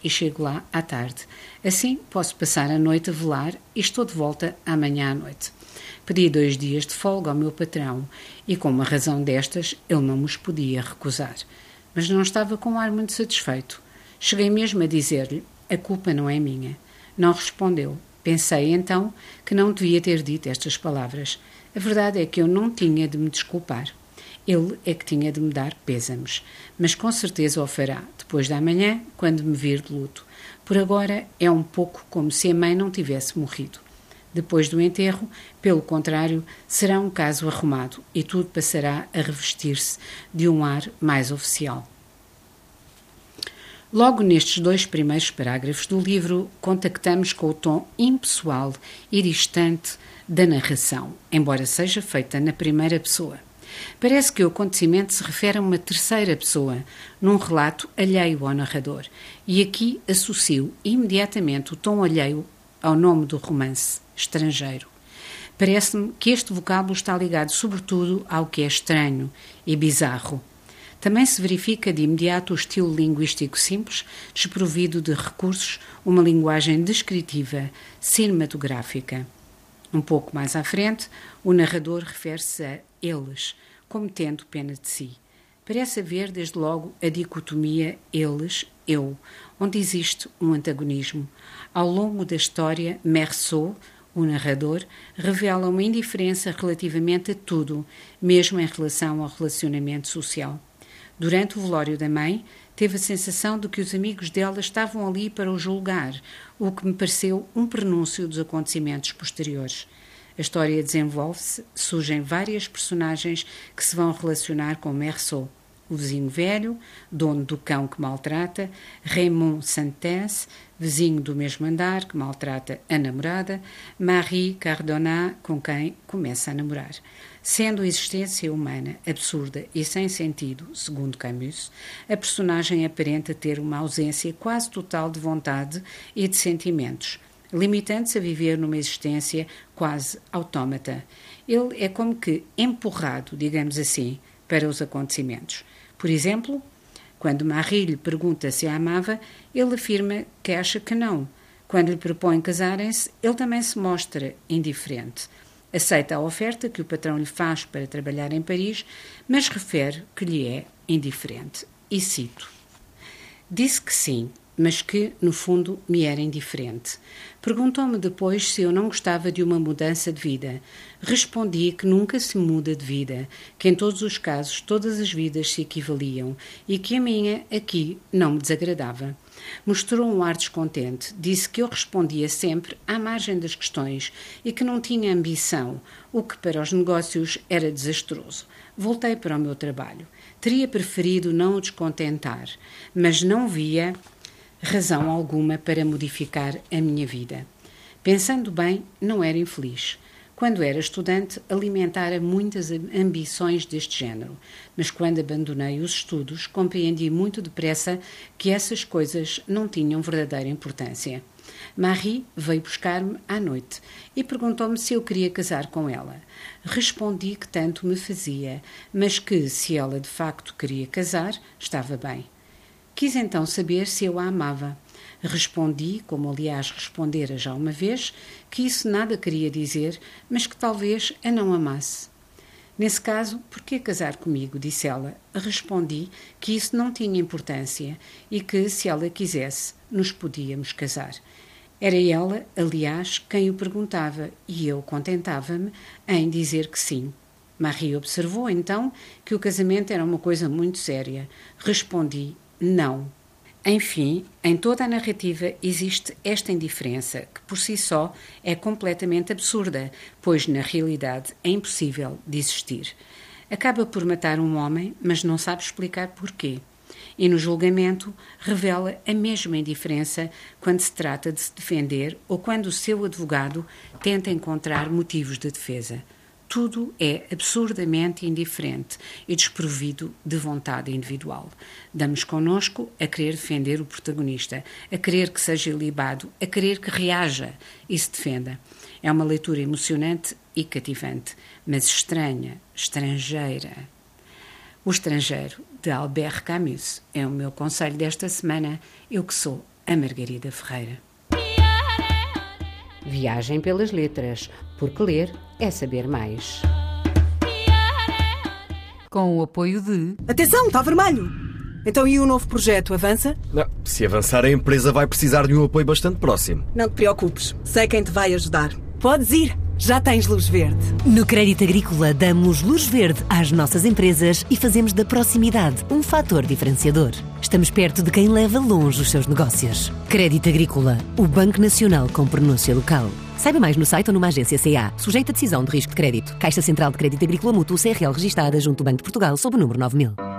e chego lá à tarde. Assim posso passar a noite a velar e estou de volta amanhã à noite. Pedi 2 dias de folga ao meu patrão e, com uma razão destas, ele não nos podia recusar. Mas não estava com um ar muito satisfeito. Cheguei mesmo a dizer-lhe: a culpa não é minha. Não respondeu. Pensei então que não devia ter dito estas palavras. A verdade é que eu não tinha de me desculpar. Ele é que tinha de me dar pêsames, mas com certeza o fará, depois da manhã, quando me vir de luto. Por agora é um pouco como se a mãe não tivesse morrido. Depois do enterro, pelo contrário, será um caso arrumado e tudo passará a revestir-se de um ar mais oficial. Logo nestes 2 primeiros parágrafos do livro, contactamos com o tom impessoal e distante da narração, embora seja feita na primeira pessoa. Parece que o acontecimento se refere a uma terceira pessoa, num relato alheio ao narrador, e aqui associo imediatamente o tom alheio ao nome do romance, estrangeiro. Parece-me que este vocábulo está ligado sobretudo ao que é estranho e bizarro. Também se verifica de imediato o estilo linguístico simples, desprovido de recursos, uma linguagem descritiva, cinematográfica. Um pouco mais à frente, o narrador refere-se a eles, como tendo pena de si. Parece haver, desde logo, a dicotomia eles-eu, onde existe um antagonismo. Ao longo da história, Meursault, o narrador, revela uma indiferença relativamente a tudo, mesmo em relação ao relacionamento social. Durante o velório da mãe, teve a sensação de que os amigos dela estavam ali para o julgar, o que me pareceu um prenúncio dos acontecimentos posteriores. A história desenvolve-se, surgem várias personagens que se vão relacionar com Meursault. O vizinho velho, dono do cão que maltrata, Raymond Santès, vizinho do mesmo andar que maltrata a namorada, Marie Cardona, com quem começa a namorar. Sendo a existência humana absurda e sem sentido, segundo Camus, a personagem aparenta ter uma ausência quase total de vontade e de sentimentos, limitando-se a viver numa existência quase autómata. Ele é como que empurrado, digamos assim, para os acontecimentos. Por exemplo, quando Marie lhe pergunta se a amava, ele afirma que acha que não. Quando lhe propõe casarem-se, ele também se mostra indiferente. Aceita a oferta que o patrão lhe faz para trabalhar em Paris, mas refere que lhe é indiferente. E cito: disse que sim, mas que, no fundo, me era indiferente. Perguntou-me depois se eu não gostava de uma mudança de vida. Respondi que nunca se muda de vida, que em todos os casos todas as vidas se equivaliam e que a minha, aqui, não me desagradava. Mostrou um ar descontente, disse que eu respondia sempre à margem das questões e que não tinha ambição, o que para os negócios era desastroso. Voltei para o meu trabalho. Teria preferido não o descontentar, mas não via razão alguma para modificar a minha vida. Pensando bem, não era infeliz. Quando era estudante, alimentara muitas ambições deste género, mas quando abandonei os estudos, compreendi muito depressa que essas coisas não tinham verdadeira importância. Marie veio buscar-me à noite e perguntou-me se eu queria casar com ela. Respondi que tanto me fazia, mas que, se ela de facto queria casar, estava bem. Quis então saber se eu a amava. Respondi, como aliás respondera já uma vez, que isso nada queria dizer, mas que talvez a não amasse. Nesse caso, por que casar comigo? Disse ela. Respondi que isso não tinha importância e que, se ela quisesse, nos podíamos casar. Era ela, aliás, quem o perguntava e eu contentava-me em dizer que sim. Marie observou então que o casamento era uma coisa muito séria. Respondi não. Enfim, em toda a narrativa existe esta indiferença, que por si só é completamente absurda, pois na realidade é impossível de existir. Acaba por matar um homem, mas não sabe explicar porquê. E no julgamento revela a mesma indiferença quando se trata de se defender ou quando o seu advogado tenta encontrar motivos de defesa. Tudo é absurdamente indiferente e desprovido de vontade individual. Damos connosco a querer defender o protagonista, a querer que seja ilibado, a querer que reaja e se defenda. É uma leitura emocionante e cativante, mas estranha, estrangeira. O Estrangeiro, de Albert Camus, é o meu conselho desta semana, eu que sou a Margarida Ferreira. Viagem pelas letras, porque ler é saber mais. Com o apoio de... Atenção, está vermelho! Então e o novo projeto, avança? Não, se avançar, a empresa vai precisar de um apoio bastante próximo. Não te preocupes, sei quem te vai ajudar. Podes ir, já tens luz verde. No Crédito Agrícola damos luz verde às nossas empresas e fazemos da proximidade um fator diferenciador. Estamos perto de quem leva longe os seus negócios. Crédito Agrícola, o Banco Nacional com pronúncia local. Saiba mais no site ou numa agência CA, sujeita a decisão de risco de crédito. Caixa Central de Crédito Agrícola Mútuo CRL registada junto do Banco de Portugal sob o número 9000.